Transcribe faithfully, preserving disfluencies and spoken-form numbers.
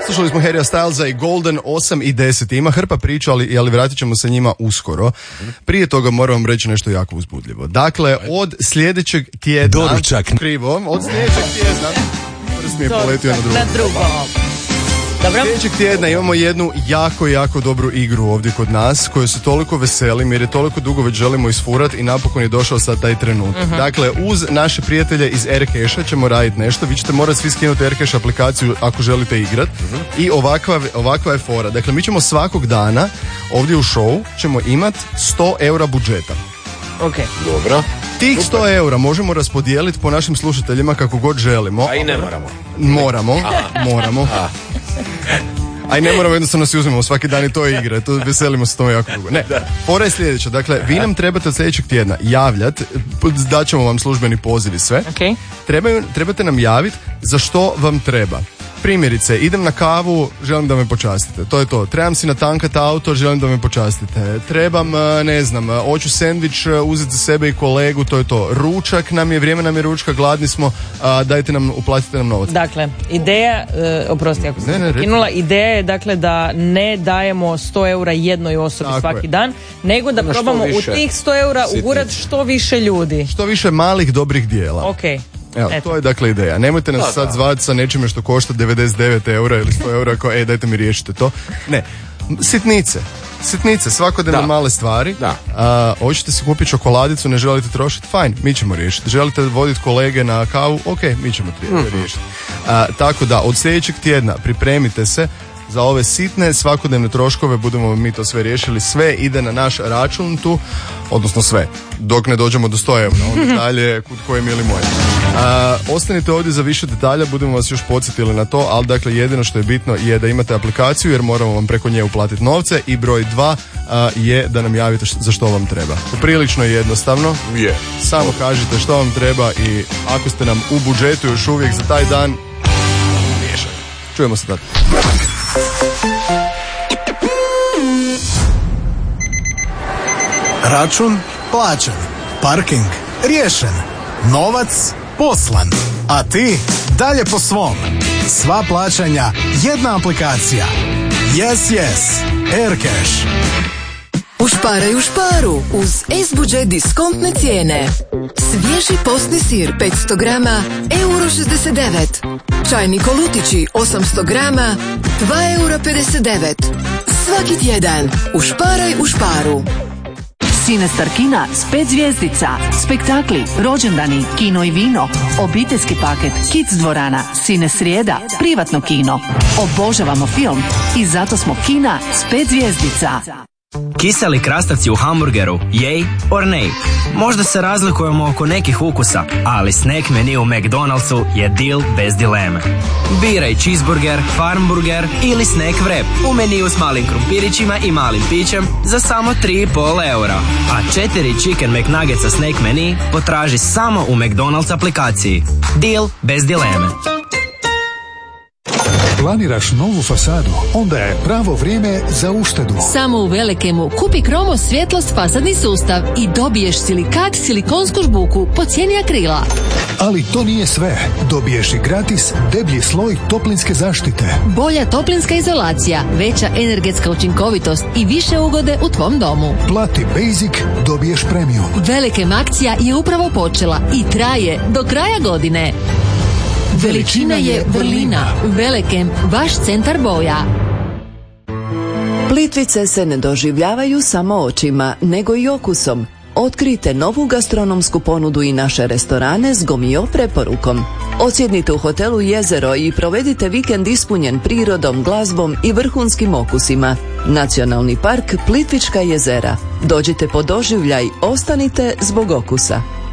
Slušali smo Harrya Stylesa i Golden osam i deset. Ima hrpa priča, ali, ali vratit ćemo se njima uskoro. Prije toga moram vam reći nešto jako uzbudljivo. Dakle, od sljedećeg tjedna... Doručak. Krivo. Od sljedećeg tjedna... Prst mi je poletio na drugo. Na drugo. Dobro. Sljedećeg tjedna imamo jednu jako, jako dobru igru ovdje kod nas, koju se toliko veselim jer je toliko dugo već želimo isfurat i napokon je došao sad taj trenutak. Uh-huh. Dakle, uz naše prijatelje iz Aircasha ćemo raditi nešto. Vi ćete morati svi skinuti Aircash aplikaciju ako želite igrat. Uh-huh. I ovakva, ovakva je fora. Dakle, mi ćemo svakog dana ovdje u show ćemo imati sto eura budžeta. Ok. Dobro. Tih sto eura možemo raspodijeliti po našim slušateljima kako god želimo. A i ne moramo. Moramo, Aha. moramo. Aha. A i ne moramo, jednostavno si uzmemo svaki dan i to je igra. To veselimo se tome jako dugo. Ne, fora je sljedeća. Dakle, vi nam trebate od sljedećeg tjedna javljati, daćemo vam službeni poziv i sve. Okay. Trebaju, trebate nam javiti za što vam treba. Primjerice, idem na kavu, želim da me počastite. To je to. Trebam si natankat auto, želim da me počastite. Trebam, ne znam, hoću sendvič uzeti za sebe i kolegu, to je to. Ručak nam je, vrijeme nam je ručka, gladni smo, a, dajte nam, uplatite nam novac. Dakle, ideja, e, oprosti ako sam prekinula, ideja je dakle da ne dajemo sto eura jednoj osobi Tako svaki je. dan, nego da no, probamo u tih sto eura ugurati što više ljudi. Što više malih dobrih dijela. Ok. Evo, Eto. to je dakle ideja. Nemojte nas da, sad da. zvati sa nečime što košta devedeset devet eura ili sto eura kao, ej, dajte mi riješite to. Ne, sitnice. Sitnice, svakodnevne male stvari. Da. A, hoćete si kupiti čokoladicu, ne želite trošiti, fajn, mi ćemo riješiti. Želite voditi kolege na kavu, ok, mi ćemo mm-hmm. riješiti. A, tako da, od sljedećeg tjedna pripremite se za ove sitne svakodnevne troškove, budemo mi to sve riješili, sve ide na naš račun tu, odnosno sve, dok ne dođemo do sto eura, onda dalje kud koje mili moji. A, ostanite ovdje za više detalja, budemo vas još podsjetili na to, ali dakle jedino što je bitno je da imate aplikaciju jer moramo vam preko nje uplatiti novce i broj dva a, je da nam javite za što vam treba. Prilično je jednostavno, yeah. samo kažite što vam treba i ako ste nam u budžetu još uvijek za taj dan, riješite. Čujemo se tad. Račun plaćen, parking riješen, novac poslan, a ti dalje po svom. Sva plaćanja, jedna aplikacija. Yes, yes, Aircash. Ušparaj u šparu uz S-budžet diskontne cijene. Svježi postni sir petsto grama, euro šezdeset devet. Čajni kolutići osamsto grama, dva eura pedeset devet. Svaki tjedan ušparaj u šparu. Cinestar kina s pet zvjezdica, spektakli, rođendani, kino i vino, obiteljski paket, kids dvorana, Cine srijeda, privatno kino. Obožavamo film i zato smo kina s pet zvjezdica. Kiseli krastavci u hamburgeru, yay or nay? Možda se razlikujemo oko nekih ukusa, ali snack menu u McDonald'su je deal bez dileme. Biraj cheeseburger, farmburger ili snack wrap u meniju s malim krumpirićima i malim pićem za samo tri i pol eura. A četiri chicken McNuggetsa snack menu potraži samo u McDonald's aplikaciji. Deal bez dileme. Planiraš novu fasadu? Onda je pravo vrijeme za uštedu. Samo u Velekemu kupi Kromo svjetlost fasadni sustav i dobiješ silikat silikonsku žbuku po cijeni akrila. Ali to nije sve. Dobiješ i gratis deblji sloj toplinske zaštite. Bolja toplinska izolacija, veća energetska učinkovitost i više ugode u tvom domu. Plati Basic, dobiješ premium. Velekem akcija je upravo počela i traje do kraja godine. Veličina je vrlina. Velekem, vaš centar boja. Plitvice se ne doživljavaju samo očima, nego i okusom. Otkrijte novu gastronomsku ponudu i naše restorane s Gomio preporukom. Odsjednite u hotelu Jezero i provedite vikend ispunjen prirodom, glazbom i vrhunskim okusima. Nacionalni park Plitvička jezera. Dođite po doživljaj, ostanite zbog okusa.